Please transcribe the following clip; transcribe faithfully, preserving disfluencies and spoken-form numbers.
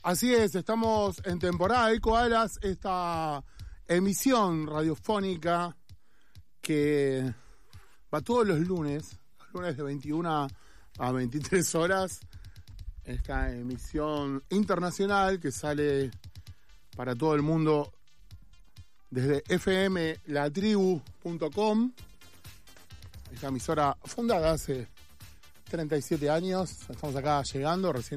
Así es, estamos en temporada de Koalas, esta emisión radiofónica que va todos los lunes, los lunes de veintiuna a veintitrés horas, esta emisión internacional que sale para todo el mundo desde f m la tribu punto com, esta emisora fundada hace treinta y siete años, estamos acá llegando, recién